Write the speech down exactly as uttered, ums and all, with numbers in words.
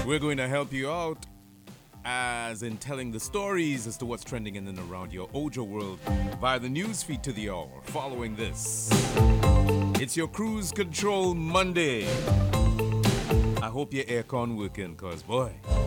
We're going to help you out as in telling the stories as to what's trending in and around your Ojo world via the news feed to the hour following this. It's your Cruise Control Monday. I hope your aircon working, cause boy,